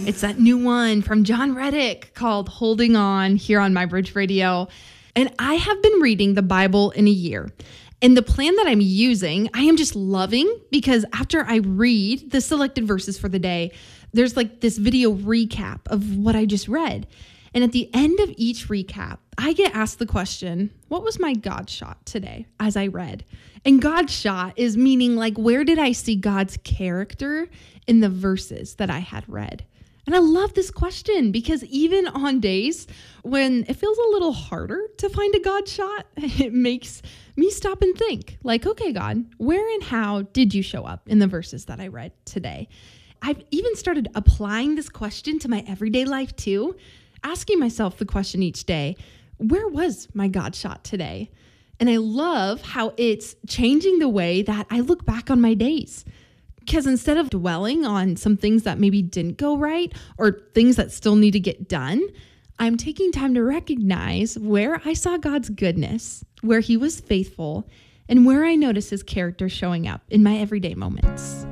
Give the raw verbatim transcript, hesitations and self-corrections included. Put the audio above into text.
It's that new one from John Reddick called Holding On here on MyBridge Radio. And I have been reading the Bible in a year. And the plan that I'm using, I am just loving because after I read the selected verses for the day, there's like this video recap of what I just read. And at the end of each recap, I get asked the question, what was my God shot today as I read? And God shot is meaning like, where did I see God's character in the verses that I had read? And I love this question because even on days when it feels a little harder to find a God shot, it makes me stop and think like, okay, God, where and how did you show up in the verses that I read today? I've even started applying this question to my everyday life too, asking myself the question each day, where was my God shot today? And I love how it's changing the way that I look back on my days. Because instead of dwelling on some things that maybe didn't go right or things that still need to get done, I'm taking time to recognize where I saw God's goodness, where he was faithful, and where I notice his character showing up in my everyday moments.